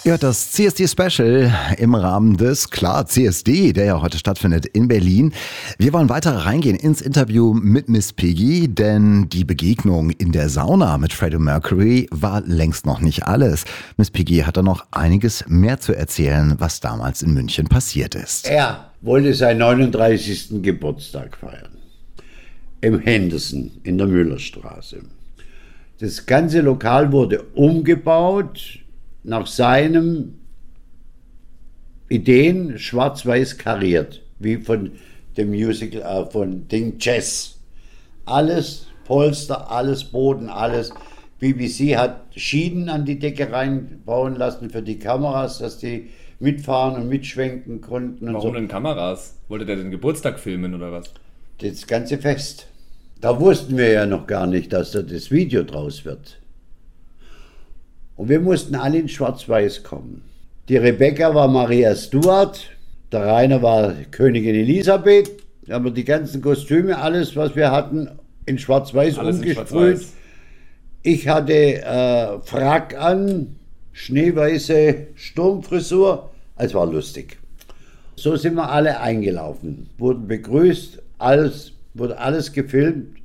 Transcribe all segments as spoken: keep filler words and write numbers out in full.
Ja, das C S D-Special im Rahmen des, klar, C S D, der ja heute stattfindet in Berlin. Wir wollen weiter reingehen ins Interview mit Miss Piggy, denn die Begegnung in der Sauna mit Freddie Mercury war längst noch nicht alles. Miss Piggy hat da noch einiges mehr zu erzählen, was damals in München passiert ist. Er wollte seinen neununddreißigsten Geburtstag feiern. Im Henderson in der Müllerstraße. Das ganze Lokal wurde umgebaut, nach seinen Ideen schwarz-weiß kariert, wie von dem Musical, äh, von Ding Jazz. Alles Polster, alles Boden, alles. B B C hat Schienen an die Decke reinbauen lassen für die Kameras, dass die mitfahren und mitschwenken konnten. Und Warum so. denn Kameras? Wollte der den Geburtstag filmen oder was? Das ganze Fest. Da wussten wir ja noch gar nicht, dass da das Video draus wird. Und wir mussten alle in Schwarz-Weiß kommen. Die Rebecca war Maria Stuart, der Rainer war Königin Elisabeth. Da haben wir die ganzen Kostüme, alles, was wir hatten, in Schwarz-Weiß umgesprüht. Ich hatte äh, Frack an, schneeweiße Sturmfrisur. Es war lustig. So sind wir alle eingelaufen, wurden begrüßt, alles, wurde alles gefilmt.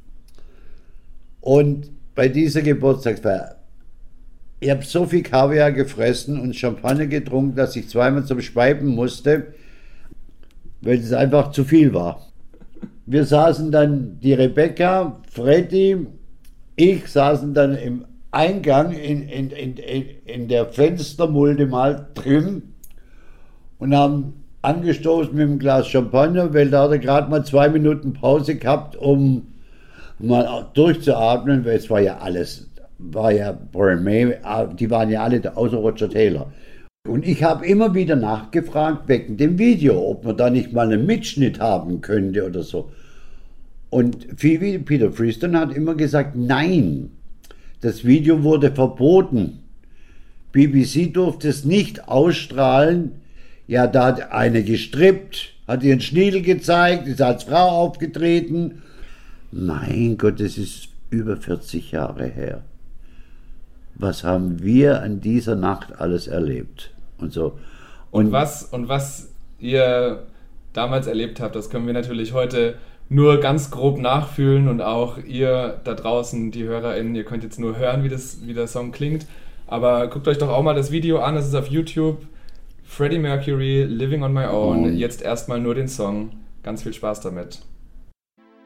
Und bei dieser Geburtstagsfeier, ich habe so viel Kaviar gefressen und Champagner getrunken, dass ich zweimal zum Speiben musste, weil es einfach zu viel war. Wir saßen dann, die Rebecca, Freddy, ich saßen dann im Eingang in, in, in, in der Fenstermulde mal drin und haben angestoßen mit einem Glas Champagner, weil da hat er gerade mal zwei Minuten Pause gehabt, um mal durchzuatmen, weil es war ja alles... war ja Brian May, die waren ja alle da, außer Roger Taylor. Und ich habe immer wieder nachgefragt wegen dem Video, ob man da nicht mal einen Mitschnitt haben könnte oder so. Und Phoebe, Peter Freeston hat immer gesagt, nein, das Video wurde verboten. B B C durfte es nicht ausstrahlen. Ja, da hat eine gestrippt, hat ihren Schniedel gezeigt, ist als Frau aufgetreten. Mein Gott, das ist über vierzig Jahre her. Was haben wir an dieser Nacht alles erlebt und so. Und, und, was, und was ihr damals erlebt habt, das können wir natürlich heute nur ganz grob nachfühlen und auch ihr da draußen, die HörerInnen, ihr könnt jetzt nur hören, wie, das, wie der Song klingt, aber guckt euch doch auch mal das Video an, das ist auf YouTube, Freddie Mercury, Living on My Own, jetzt erstmal nur den Song, ganz viel Spaß damit.